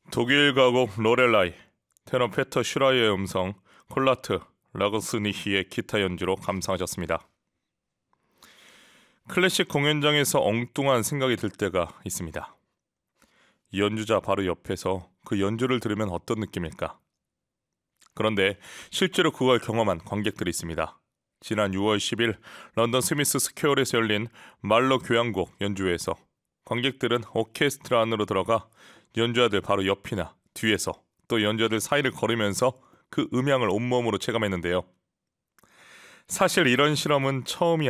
독일 가곡 로렐라이, 테너 페터 슈라이의 음성, 콜라트 라거스니히의 기타 연주로 감상하셨습니다. 클래식 공연장에서 엉뚱한 생각이 들 때가 있습니다. 연주자 바로 옆에서 그 연주를 들으면 어떤 느낌일까? 그런데 실제로 그걸 경험한 관객들이 있습니다. 지난 6월 10일 런던 스미스 스퀘어에서 열린 말로 교향곡 연주회에서 관객들은 오케스트라 안으로 들어가 연주자들 바로 옆이나 뒤에서 또 연주자들 사이를 걸으면서 그 음향을 온몸으로 체감했는데요. 사실 이런 실험은 처음이